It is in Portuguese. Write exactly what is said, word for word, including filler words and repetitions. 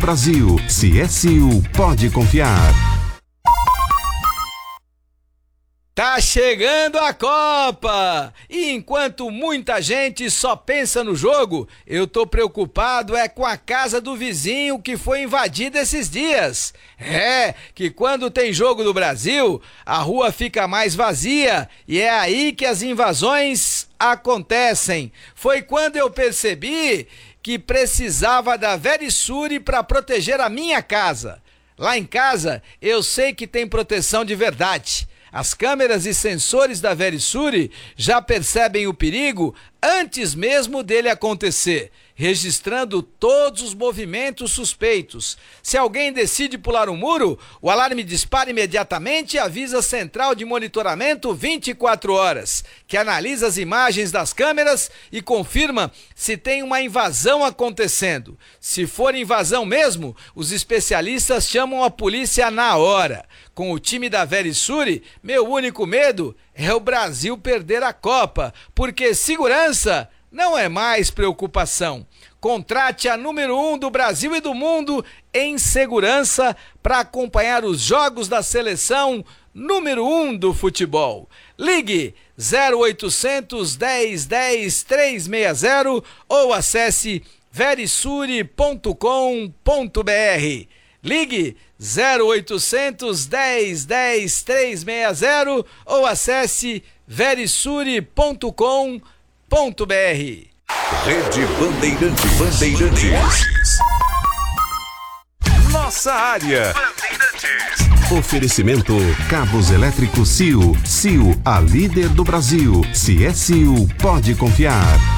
Brasil. C S U pode confiar. Tá chegando a Copa! E enquanto muita gente só pensa no jogo, eu tô preocupado é com a casa do vizinho que foi invadida esses dias. É, que quando tem jogo do Brasil, a rua fica mais vazia e é aí que as invasões acontecem. Foi quando eu percebi que precisava da Verisure para proteger a minha casa. Lá em casa, eu sei que tem proteção de verdade. As câmeras e sensores da Verisure já percebem o perigo antes mesmo dele acontecer, registrando todos os movimentos suspeitos. Se alguém decide pular um muro, o alarme dispara imediatamente e avisa a central de monitoramento vinte e quatro horas, que analisa as imagens das câmeras e confirma se tem uma invasão acontecendo. Se for invasão mesmo, os especialistas chamam a polícia na hora. Com o time da Verisure, meu único medo é o Brasil perder a Copa, porque segurança não é mais preocupação. Contrate a número um do Brasil e do mundo em segurança para acompanhar os jogos da seleção número um do futebol. Ligue zero oitocentos, dez, dez, trezentos e sessenta ou acesse verisure ponto com ponto br. Ligue zero oitocentos, dez, dez, trezentos e sessenta ou acesse verisure ponto com ponto br. Rede Bandeirantes. Bandeirantes. Nossa área. Bandeirantes. Oferecimento Cabos Elétricos C I O. C I O, a líder do Brasil. C S U pode confiar.